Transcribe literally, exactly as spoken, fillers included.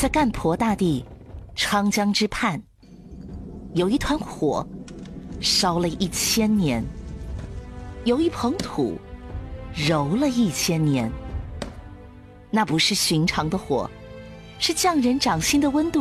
在干婆大地昌江之畔，有一团火烧了一千年，有一捧土揉了一千年。那不是寻常的火，是匠人掌心的温度